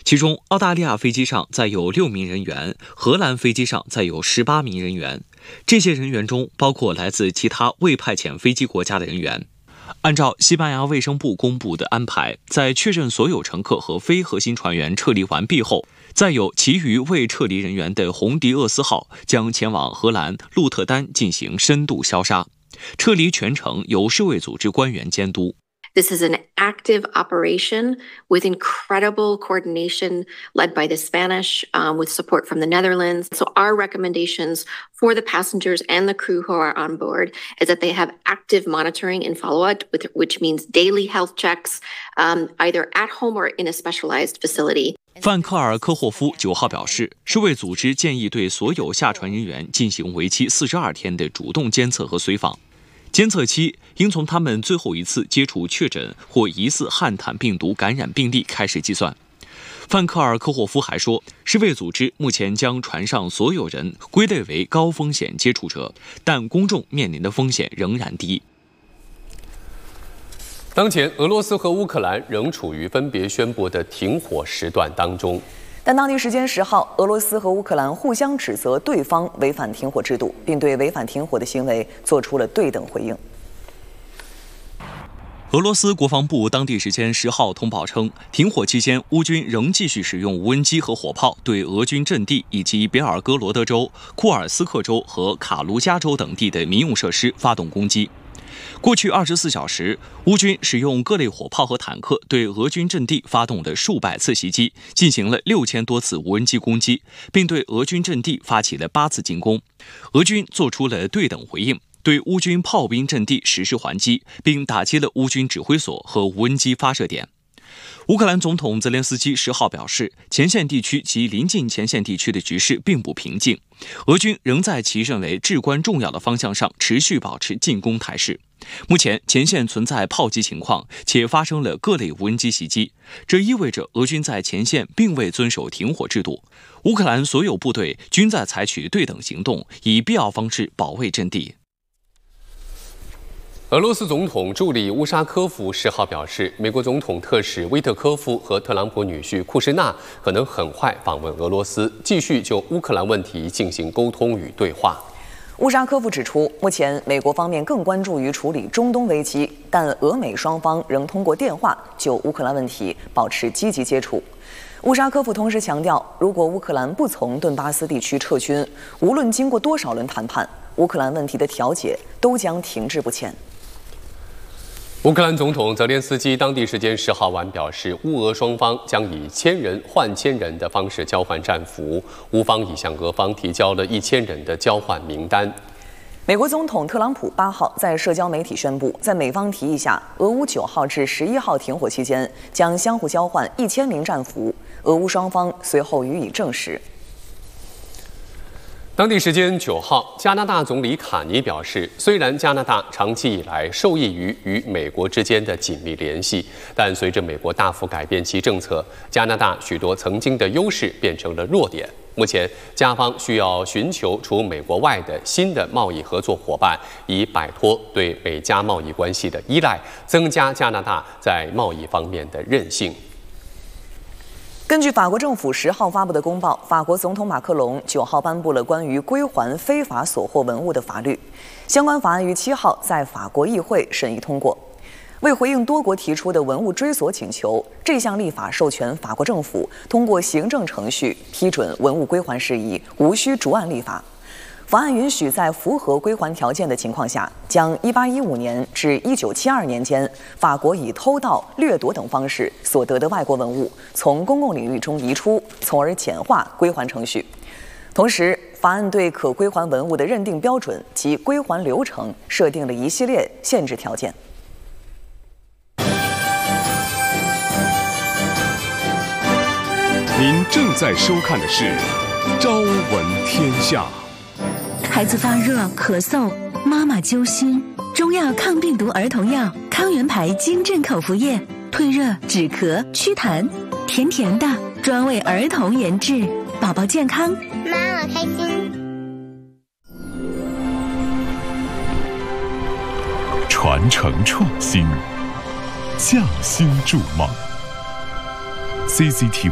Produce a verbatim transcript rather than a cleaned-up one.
其中，澳大利亚飞机上载有六名人员，荷兰飞机上载有十八名人员。这些人员中包括来自其他未派遣飞机国家的人员。按照西班牙卫生部公布的安排，在确认所有乘客和非核心船员撤离完毕后，载有其余未撤离人员的红迪厄斯号将前往荷兰鹿特丹进行深度消杀。撤离全程由世卫组织官员监督。 This is an active operation with incredible coordination led by the Spanish, um, with support from the Netherlands. So our recommendations for the passengers and the crew who are on board is that they have active monitoring and follow-up, which means daily health checks, um, either at home or in a specialized facility. 范克尔科霍夫九号表示，世卫组织建议对所有下船人员进行为期四十二天的主动监测和随访。监测期应从他们最后一次接触确诊或疑似汉坦病毒感染病例开始计算。范克尔科霍夫还说，世卫组织目前将船上所有人归类为高风险接触者，但公众面临的风险仍然低。 当前，俄罗斯和乌克兰仍处于分别宣布的停火时段当中。 但当地时间十号，俄罗斯和乌克兰互相指责对方违反停火制度，并对违反停火的行为做出了对等回应。 俄罗斯国防部当地时间十号通报称，停火期间，乌军仍继续使用无人机和火炮对俄军阵地以及别尔哥罗德州、库尔斯克州和卡卢加州等地的民用设施发动攻击。过去二十四小时，乌军使用各类火炮和坦克对俄军阵地发动了数百次袭击，进行了六千多次无人机攻击，并对俄军阵地发起了八次进攻。俄军做出了对等回应，对乌军炮兵阵地实施还击，并打击了乌军指挥所和无人机发射点。乌克兰总统泽连斯基十号表示，前线地区及临近前线地区的局势并不平静，俄军仍在其认为至关重要的方向上持续保持进攻态势。目前前线存在炮击情况，且发生了各类无人机袭击，这意味着俄军在前线并未遵守停火制度。乌克兰所有部队均在采取对等行动，以必要方式保卫阵地。 俄罗斯总统助理乌沙科夫十号表示，美国总统特使威特科夫和特朗普女婿库什纳可能很快访问俄罗斯，继续就乌克兰问题进行沟通与对话。 乌沙科夫指出，目前美国方面更关注于处理中东危机，但俄美双方仍通过电话就乌克兰问题保持积极接触。乌沙科夫同时强调，如果乌克兰不从顿巴斯地区撤军，无论经过多少轮谈判，乌克兰问题的调解都将停滞不前。 乌克兰总统泽连斯基当地时间十号晚表示，乌俄双方将以千人换千人的方式交换战俘，乌方已向俄方提交了一千人的交换名单。 美国总统特朗普八号在社交媒体宣布，在美方提议下，俄乌九号至十一号停火期间将相互交换一千名战俘，俄乌双方随后予以证实。 当地时间九号，加拿大总理卡尼表示，虽然加拿大长期以来受益于与美国之间的紧密联系，但随着美国大幅改变其政策，加拿大许多曾经的优势变成了弱点。目前，加方需要寻求除美国外的新的贸易合作伙伴，以摆脱对美加贸易关系的依赖，增加加拿大在贸易方面的韧性。 根据法国政府十号发布的公报，法国总统马克龙九号颁布了关于归还非法所获文物的法律，相关法案于七号在法国议会审议通过。为回应多国提出的文物追索请求，这项立法授权法国政府通过行政程序批准文物归还事宜，无需逐案立法。法案允许在符合归还条件的情况下，将一八一五年至一九七二年间法国以偷盗、掠夺等方式所得的外国文物从公共领域中移出，从而简化归还程序。同时，法案对可归还文物的认定标准及归还流程设定了一系列限制条件。 您正在收看的是《朝闻天下》。 孩子发热、咳嗽，妈妈揪心，中药抗病毒儿童药康元牌金镇口服液，退热、止咳、祛痰，甜甜的，专为儿童研制，宝宝健康， 妈妈开心。 传承创新，匠心筑梦。C C T V